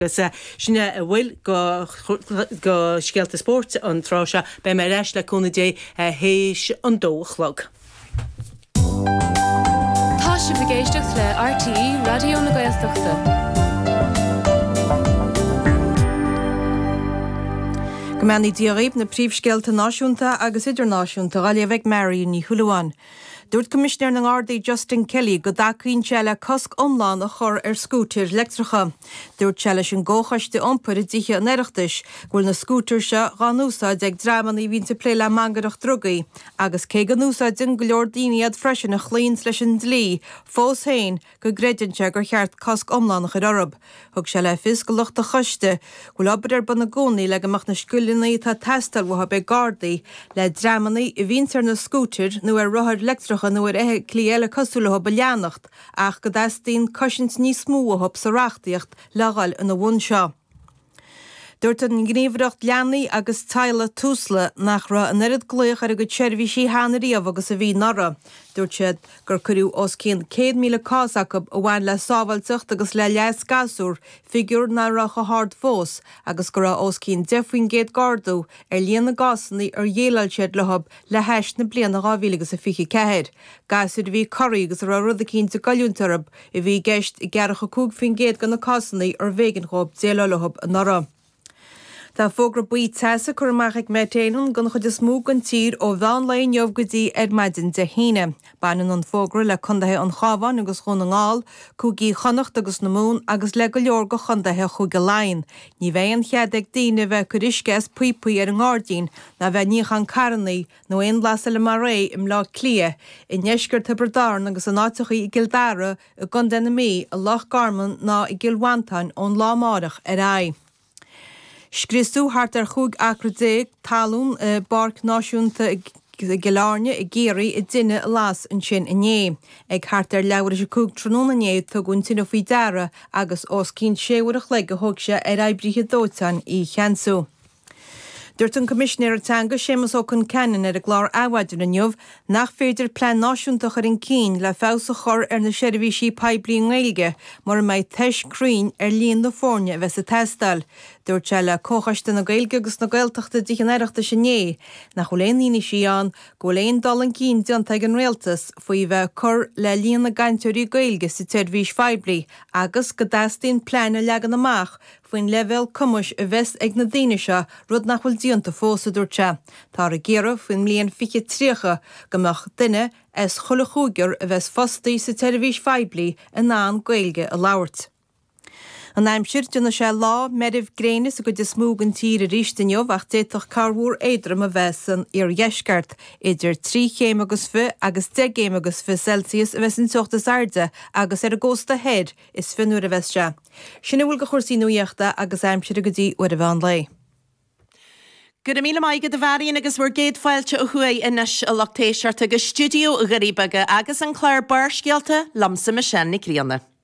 Sinne bhfuil go scialta sport an tráise be mar leis le cúna dé héis an dóchlog. Tá si bhgéisteach le RTE Radio na Gaeltachta. Gomani diaréib na príomhscéalta náisiúnta agus idirnáisiúnta gáile bheith Mary ní Chuaháin. Dúirt Commissioner na Gardaí Justin Kelly go dacíonn seile cosc omláin a chur scútir electricha. Dúirt seile sin ggóchaiste iompar i dtithe an oireachtais ghfuil na scútir se gan úsáid ag dreamanna bhínta pléile mangadach drugaí, agus cé gan úsáid in go leor daoine ad freisin a chlíonn leis an dlí, fós féin go greideanse gur cheart cosc omlánach ar orb. Thug se le fis go lucht a chuiste, bhfuil obair ar buna gcónaí le amach na scuilinaí tá testal bhtha be Gardaí le dreamannaí i bhíntar na scútir nó ar ruthir electricha nuair cliéile cosúla ba leannacht ach go dastín cosint níos smó hop sa reachtaíocht legáil in bhain seo. Dúirt an gníomhreacht leanaí agus taile túsla nach ra an irid gluoch ar go tseirbhí sí hánaríomh agus a bhí nara. Dúirt siad gur curú os cén 100 míle cásacha a bhain le sábhailteach agus le leas gasúr figiúr na racha hard fós agus gur os cén defuin géad gardú ar líana gasannaí ar dhéalail siad lehab le heis na bliana gáhílagus a fichi ceir. Gasúr bhí choirí agus ar rud a cínta galúntarab i bhí geist i gcearacha 50 géad gan na casannaí ar bhégan chob déalolahab a nara. Tá fógra buí teasa chur amach ag météann gan chud is smú an tír ó bhean leon jobh go dtí ar maidin de híine. Banan an fógra le chundathe an chábhain agus chun an ngáil, cúgaí chonacht agus na mún agus le go leor go chundathe chuig go lainn. Ní bheith an chead ag daoine bheith churisces puipuí ar an gádaín na bheith níoch an carannaí nó aon las le mar ré im lá clia i neisgur tabardáin agus an áitichaí i gildara a gan denna mí a lech garman ná i gilhaintain ón lámárach ar ai. Scrisú hart ar chuig acradéig talún barc náisiúnta geláne i géirí i duine las an sin iné. Ag hart ar leabhar is cúg tróna néad tugann sin faoi deara agus os cín séhharach le go thug se ar aibrithe dóitein í cheansú. Dúirt an Commissioner atanga sémas ó chun ceann ar a glár áhaidir aniuh nach féidir plean náisiúntaach ar an cín le fása chur ar na seirbhísí peblií Gaeilge mar méid teis crín ar líon na fórne bheits a testal. Dúirt se le cóchaiste na Gaeilge agus na Gaeltachta dtí an oireachta sinné nach choléoníní síán go léon dal an cín dionanta an réaltas faoi bheith chur le líon na gaiintúirí Gaeilge sa seirbhís feblií agus go dastíon pleanna legan amach faoin level cumas a bheits ag na daine seo rud nach bhfuil díonta fósa dúirte. Tá a géireadh faoin mblion fiche tríocha gomach duine as chula chúigear a bheits fostaí sa seirbhís feblií in ná Gaeilge a labhairt. An aimsir duna sé lá meribh gréine a go de smúgan tír a rístaineomh ach déach carhúr éadram a bhesan ar dheisceart idir 3 chéim agus fi agus 10 chéim agus fi Celsius a bheits an tuachtas airde agus ar a gósta head is finúir a bheits se. Sinna bhfuil go chósaí nuíochta agus aimsir a go dtí uair a bhean lei. Gur míle maigad a bharíonn agus bhfuir géad fáilte a chuaigh inis a lachtéisiart agus studío a gharíbaga agus an chláir bar scialta lamsa me sin nig rianna.